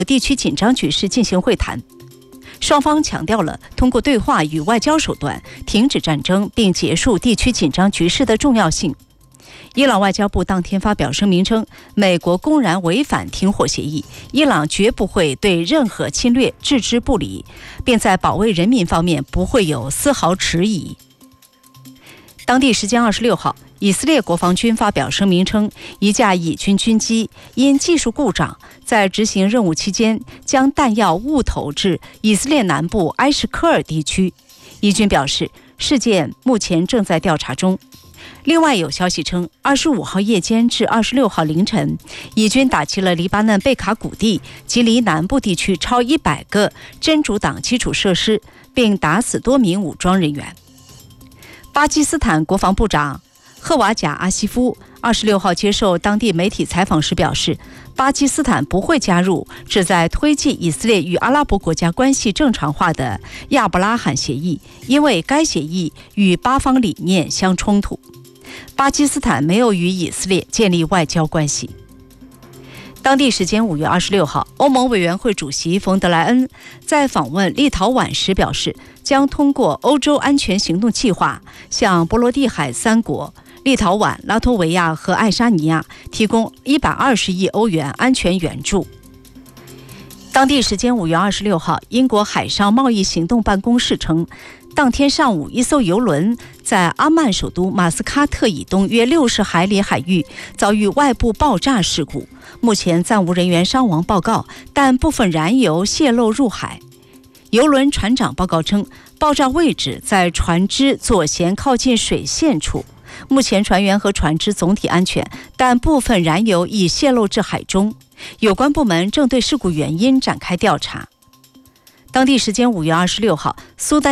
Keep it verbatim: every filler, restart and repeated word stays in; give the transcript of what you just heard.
地区紧张局势进行会谈。双方强调了通过对话与外交手段停止战争并结束地区紧张局势的重要性。伊朗外交部当天发表声明称，美国公然违反停火协议，伊朗绝不会对任何侵略置之不理，并在保卫人民方面不会有丝毫迟疑。当地时间二十六号，以色列国防军发表声明称，一架以军军机因技术故障，在执行任务期间将弹药误投至以色列南部埃什科尔地区。以军表示，事件目前正在调查中。另外有消息称，二十五号夜间至二十六号凌晨，以军打击了黎巴嫩贝卡谷地及离南部地区超一百个真主党基础设施，并打死多名武装人员。巴基斯坦国防部长赫瓦贾阿西夫二十六号接受当地媒体采访时表示，巴基斯坦不会加入旨在推进以色列与阿拉伯国家关系正常化的亚伯拉罕协议，因为该协议与巴方理念相冲突。巴基斯坦没有与以色列建立外交关系。当地时间五月二十六号，欧盟委员会主席冯德莱恩在访问立陶宛时表示，将通过欧洲安全行动计划向波罗的海三国立陶宛、拉脱维亚和爱沙尼亚提供一百二十亿欧元安全援助。当地时间五月二十六号，英国海上贸易行动办公室称，当天上午，一艘油轮在阿曼首都马斯喀特以东约六十海里海域遭遇外部爆炸事故，目前暂无人员伤亡报告，但部分燃油泄漏入海。油轮船长报告称，爆炸位置在船只左舷靠近水线处，目前船员和船只总体安全，但部分燃油已泄漏至海中。有关部门正对事故原因展开调查。当地时间五月二十六号，苏丹